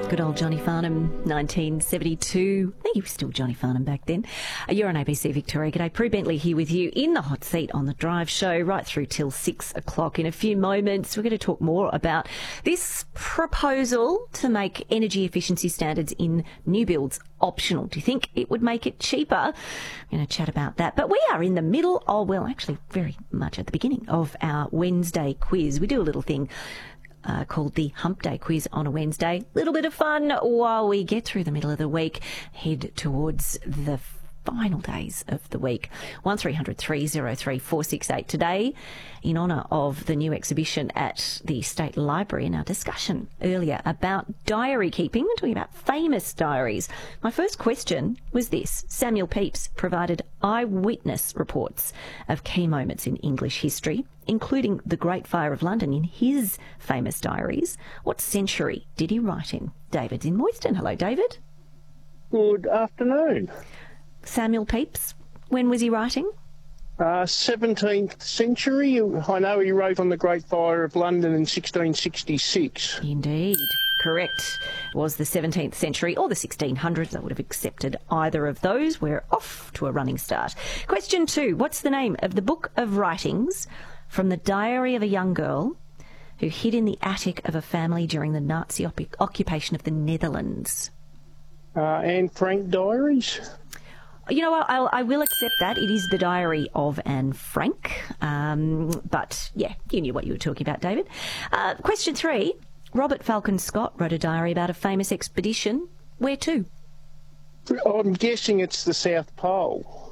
Good old Johnny Farnham, 1972. I think he was still Johnny Farnham back then. You're on ABC Victoria. G'day, Prue Bentley here with you in the hot seat on The Drive Show right through till 6 o'clock. In a few moments, we're going to talk more about this proposal to make energy efficiency standards in new builds optional. Do you think it would make it cheaper? We're going to chat about that. But we are in the middle of, well, actually very much at the beginning of our Wednesday quiz. We do a little thing called the Hump Day Quiz on a Wednesday. Little bit of fun while we get through the middle of the week, head towards the final days of the week. 1300 303 468 today in honour of the new exhibition at the State Library and our discussion earlier about diary keeping. We're talking about famous diaries. My first question was this. Samuel Pepys provided eyewitness reports of key moments in English history, including the Great Fire of London in his famous diaries. What century did he write in? David's in Moyston. Hello, David. Good afternoon. Samuel Pepys, when was he writing? 17th century. I know he wrote on the Great Fire of London in 1666. Indeed. Correct. It was the 17th century or the 1600s. I would have accepted either of those. We're off to a running start. Question 2. What's the name of the book of writings from the diary of a young girl who hid in the attic of a family during the Nazi occupation of the Netherlands? Anne Frank diaries? You know what, I will accept that. It is the diary of Anne Frank. But, yeah, you knew what you were talking about, David. Question 3. Robert Falcon Scott wrote a diary about a famous expedition. Where to? I'm guessing it's the South Pole.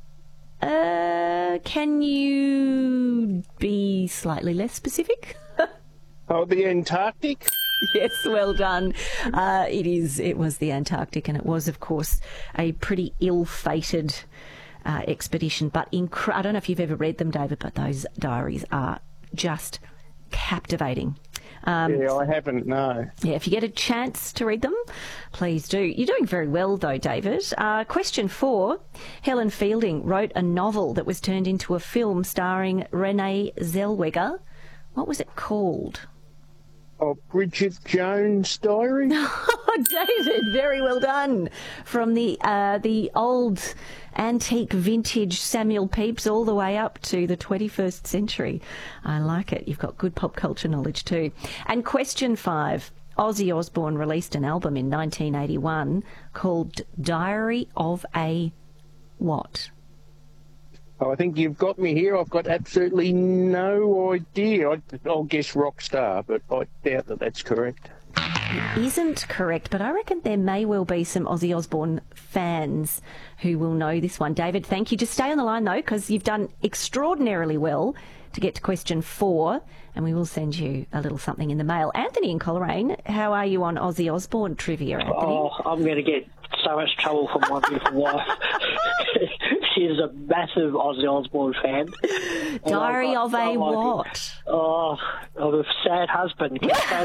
Can you be slightly less specific? Oh, the Antarctic? Yes, well done. It was the Antarctic, and it was, of course, a pretty ill-fated expedition. But I don't know if you've ever read them, David, but those diaries are just captivating. Yeah, I haven't, no. Yeah, if you get a chance to read them, please do. You're doing very well, though, David. Question 4. Helen Fielding wrote a novel that was turned into a film starring Renee Zellweger. What was it called? Oh, Bridget Jones' diary? Oh, David, very well done. From the old antique vintage Samuel Pepys all the way up to the 21st century. I like it. You've got good pop culture knowledge too. And question 5. Ozzy Osbourne released an album in 1981 called Diary of a what? Oh, I think you've got me here. I've got absolutely no idea. I'll guess rock star, but I doubt that that's correct. It isn't correct, but I reckon there may well be some Ozzy Osbourne fans who will know this one. David, thank you. Just stay on the line, though, because you've done extraordinarily well to get to question 4, and we will send you a little something in the mail. Anthony in Coleraine, how are you on Ozzy Osbourne trivia, Anthony? Oh, I'm going to get so much trouble from my beautiful wife. She's a massive Ozzy Osbourne fan. Diary of a what? Oh, of a sad husband.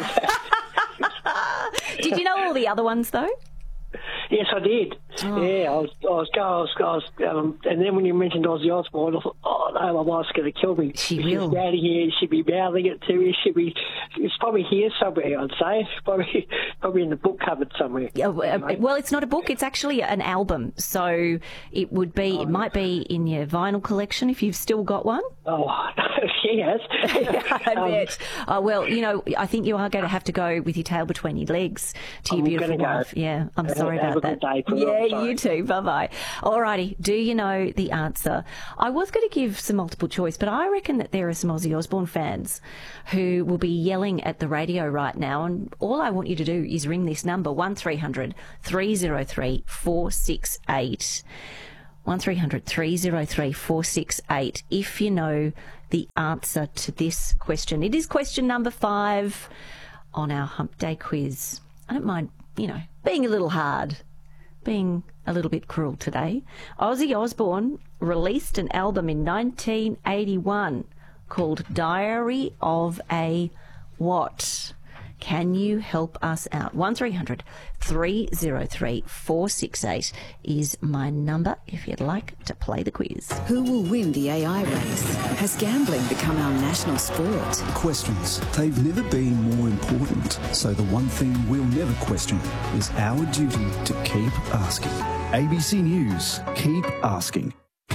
Did you know all the other ones, though? Yes, I did. Oh. Yeah, I was and then when you mentioned Ozzy Osbourne, I thought, oh no, my wife's going to kill me. She will. She's down here. She'd be mouthing it to me. It's probably here somewhere, I'd say. Probably in the book cupboard somewhere. Well, it's not a book. It's actually an album. So it would be. It might be in your vinyl collection if you've still got one. Oh, she has. I bet. Well, you know, I think you are going to have to go with your tail between your legs to your beautiful wife. Yeah, I'm sorry about that. Day, yeah, you too. Bye-bye. Alrighty, do you know the answer? I was going to give some multiple choice, but I reckon that there are some Ozzy Osbourne fans who will be yelling at the radio right now, and all I want you to do is ring this number, 1300 303 468. 1300 303 468 if you know the answer to this question. It is question number 5 on our Hump Day quiz. I don't mind, being a little hard, being a little bit cruel today. Ozzy Osbourne released an album in 1981 called Diary of a what? Can you help us out? 1300 303 468 is my number if you'd like to play the quiz. Who will win the AI race? Has gambling become our national sport? Questions. They've never been more important. So the one thing we'll never question is our duty to keep asking. ABC News. Keep asking.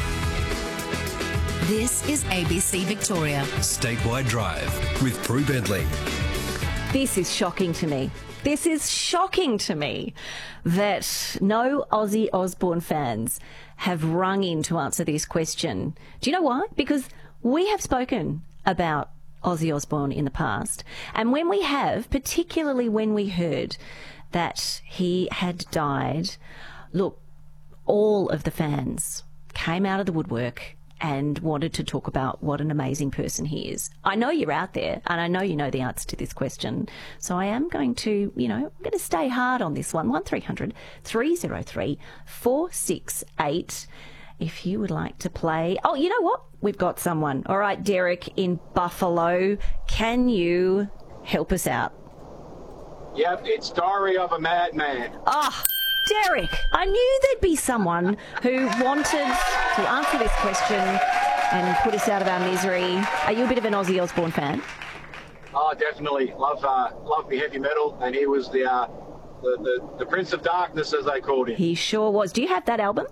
This is ABC Victoria. Statewide Drive with Prue Bentley. This is shocking to me. This is shocking to me that no Ozzy Osbourne fans have rung in to answer this question. Do you know why? Because we have spoken about Ozzy Osbourne in the past, and when we have, particularly when we heard that he had died, look, all of the fans came out of the woodwork and wanted to talk about what an amazing person he is. I know you're out there, and I know you know the answer to this question, so I am going to, I'm going to stay hard on this one. 1300 303 468 if you would like to play. Oh, you know what? We've got someone. All right, Derek in Buffalo, can you help us out? Yep, it's Diary of a Madman. Ah, Derek, I knew there'd be someone who wanted to answer this question and put us out of our misery. Are you a bit of an Ozzy Osbourne fan? Oh, definitely. Love me heavy metal, and he was the Prince of Darkness, as they called him. He sure was. Do you have that album?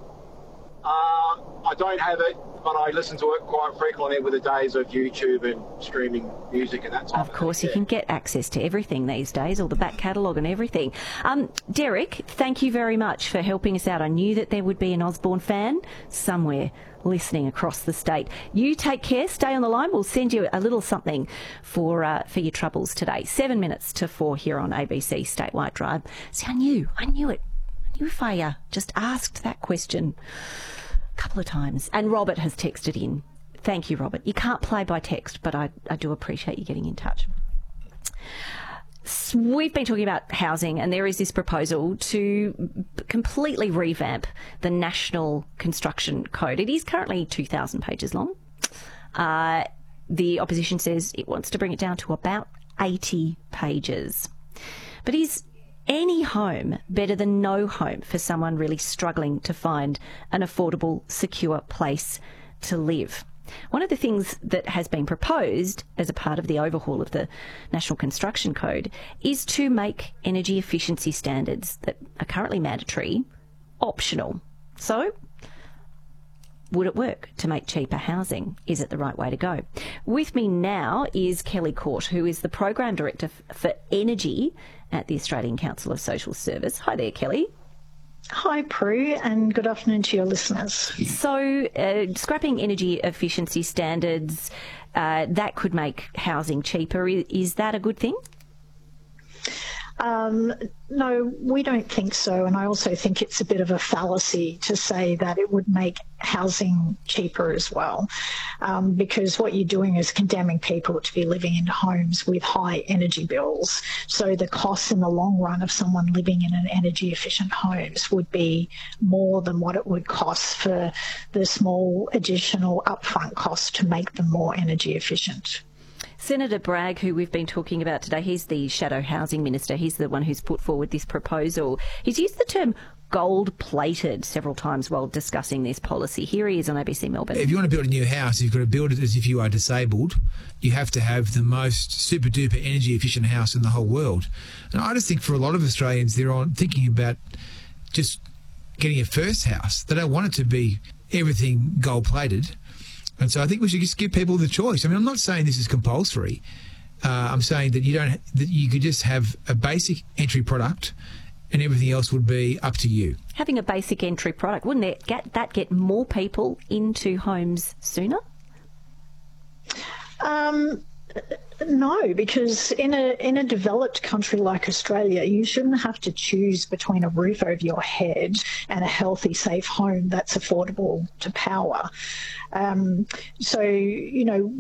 I don't have it, but I listen to it quite frequently with the days of YouTube and streaming music and that type of thing. Of course, you can get access to everything these days, all the back catalogue and everything. Derek, thank you very much for helping us out. I knew that there would be an Osbourne fan somewhere listening across the state. You take care, stay on the line. We'll send you a little something for your troubles today. 7 minutes to 4 here on ABC Statewide Drive. See, I knew it. I knew if I just asked that question a couple of times. And Robert has texted in. Thank you, Robert. You can't play by text, but I do appreciate you getting in touch. We've been talking about housing, and there is this proposal to completely revamp the National Construction Code. It is currently 2,000 pages long. The opposition says it wants to bring it down to about 80 pages. But is any home better than no home for someone really struggling to find an affordable, secure place to live? One of the things that has been proposed as a part of the overhaul of the National Construction Code is to make energy efficiency standards that are currently mandatory optional. So, would it work to make cheaper housing? Is it the right way to go? With me now is Kelly Court, who is the Program Director for Energy at the Australian Council of Social Service. Hi there, Kelly. Hi, Prue, and good afternoon to your listeners. So, scrapping energy efficiency standards, that could make housing cheaper. Is that a good thing? No, we don't think so, and I also think it's a bit of a fallacy to say that it would make housing cheaper as well, because what you're doing is condemning people to be living in homes with high energy bills. So the costs in the long run of someone living in an energy efficient homes would be more than what it would cost for the small additional upfront cost to make them more energy efficient. Senator Bragg, who we've been talking about today, he's the Shadow Housing Minister. He's the one who's put forward this proposal. He's used the term gold-plated several times while discussing this policy. Here he is on ABC Melbourne. If you want to build a new house, you've got to build it as if you are disabled. You have to have the most super-duper energy-efficient house in the whole world. And I just think for a lot of Australians, they're thinking about just getting a first house. They don't want it to be everything gold-plated. And so I think we should just give people the choice. I mean, I'm not saying this is compulsory. I'm saying that you could just have a basic entry product and everything else would be up to you. Having a basic entry product, wouldn't it get more people into homes sooner? No, because in a developed country like Australia, you shouldn't have to choose between a roof over your head and a healthy, safe home that's affordable to power. So,